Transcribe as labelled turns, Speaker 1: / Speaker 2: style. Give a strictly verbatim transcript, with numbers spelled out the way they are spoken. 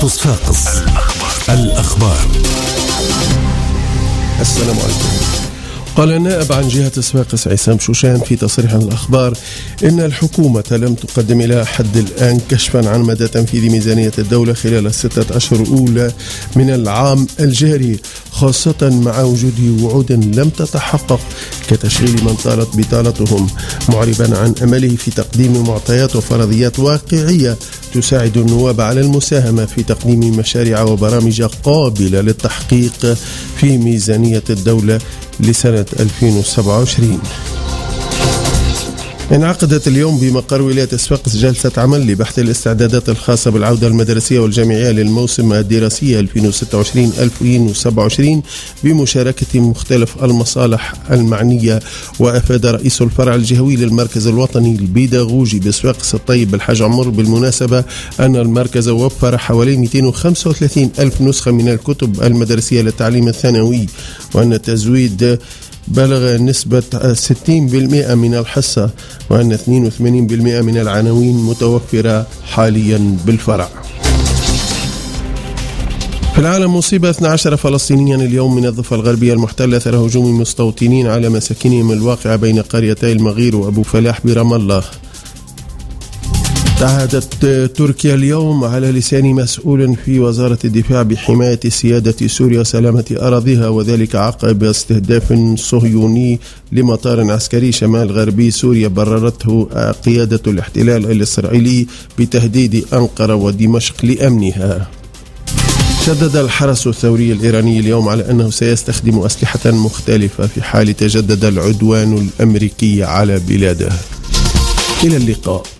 Speaker 1: صفاقس الأخبار. السلام عليكم. قال النائب عن جهة صفاقس عصام شوشان في تصريح الأخبار إن الحكومة لم تقدم إلى حد الآن كشفا عن مدى تنفيذ ميزانية الدولة خلال الستة أشهر الأولى من العام الجاري، خاصة مع وجود وعود لم تتحقق كتشغيل من طالت بطالتهم، معربا عن أمله في تقديم معطيات وفرضيات واقعية تساعد النواب على المساهمة في تقديم مشاريع وبرامج قابلة للتحقيق في ميزانية الدولة لسنة ألفين وسبعة وعشرين. انعقدت اليوم بمقر ولاية صفاقس جلسة عمل لبحث الاستعدادات الخاصة بالعودة المدرسية والجامعية للموسم الدراسي ألفين وستة وعشرين ألفين وسبعة وعشرين بمشاركة مختلف المصالح المعنية. وأفاد رئيس الفرع الجهوي للمركز الوطني البيداغوجي بصفاقس الطيب الحاج عمر بالمناسبة أن المركز وفر حوالي مئتين وخمسة وثلاثين ألف نسخة من الكتب المدرسية للتعليم الثانوي، وأن التزويد بلغ نسبة ستين بالمئة من الحصة، وأن اثنين وثمانين بالمئة من العناوين متوفرة حاليا بالفرع. في العالم مصيبة اثني عشر فلسطينيا اليوم من الضفة الغربية المحتلة أثر هجوم مستوطنين على مساكنهم الواقعة بين قريتي المغير وأبو فلاح برام الله. تعهدت تركيا اليوم على لسان مسؤول في وزارة الدفاع بحماية سيادة سوريا وسلامة أراضيها، وذلك عقب استهداف صهيوني لمطار عسكري شمال غربي سوريا بررته قيادة الاحتلال الإسرائيلي بتهديد أنقرة ودمشق لأمنها. شدد الحرس الثوري الإيراني اليوم على أنه سيستخدم أسلحة مختلفة في حال تجدد العدوان الأمريكي على بلاده. إلى اللقاء.